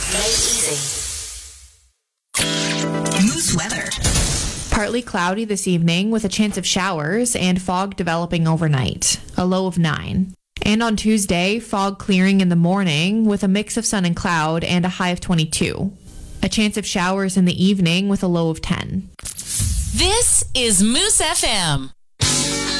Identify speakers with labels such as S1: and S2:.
S1: Moose weather.
S2: Partly cloudy this evening with a chance of showers and fog developing overnight, a low of 9. And on Tuesday, fog clearing in the morning with a mix of sun and cloud and a high of 22. A chance of showers in the evening with a low of 10.
S1: This is Moose FM.